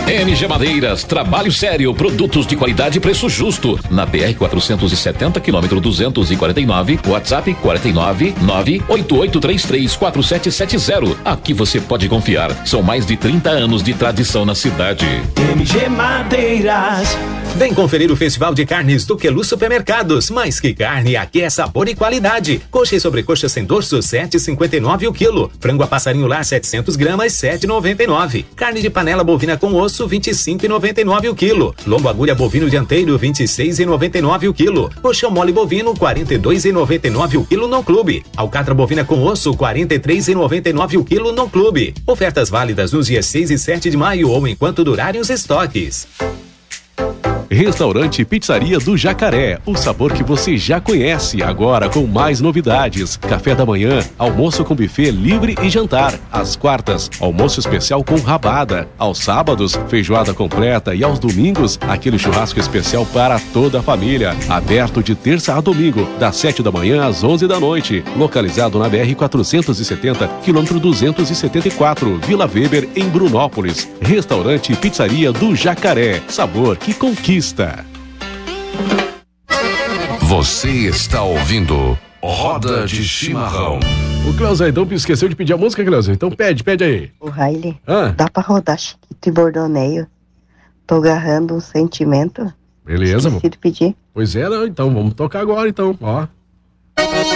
MG Madeiras, trabalho sério, produtos de qualidade e preço justo. Na BR 470, quilômetro 249, WhatsApp 49988334770. Aqui você pode confiar. São mais de 30 anos de tradição na cidade. MG Madeiras. Vem conferir o Festival de Carnes do Quelu Supermercados. Mais que carne, aqui é sabor e qualidade. Coxa e sobrecoxa sem dorso, 7,59 o quilo. Frango a passarinho lá, 700 gramas, 7,99. Carne de panela bovina com osso, 25,99 o quilo. Lombo agulha bovino dianteiro, 26,99 o quilo. Coxão mole bovino, 42,99 o quilo no clube. Alcatra bovina com osso, 43,99 o quilo no clube. Ofertas válidas nos dias 6 e 7 de maio ou enquanto durarem os estoques. Restaurante Pizzaria do Jacaré, o sabor que você já conhece, agora com mais novidades. Café da manhã, almoço com buffet livre e jantar. Às quartas, almoço especial com rabada. Aos sábados, feijoada completa e aos domingos, aquele churrasco especial para toda a família. Aberto de terça a domingo, das 7 da manhã às 11 da noite. Localizado na BR 470, quilômetro 274, Vila Weber, em Brunópolis. Restaurante Pizzaria do Jacaré, sabor que conquista. Você está ouvindo Roda de Chimarrão. O Cleusa, então esqueceu de pedir a música, Cleusa? Então pede aí. O Riley, dá pra rodar Chiquito e Bordoneio? Tô agarrando um sentimento. Beleza, esqueci de pedir. Pois é, não, então vamos tocar agora então, ó.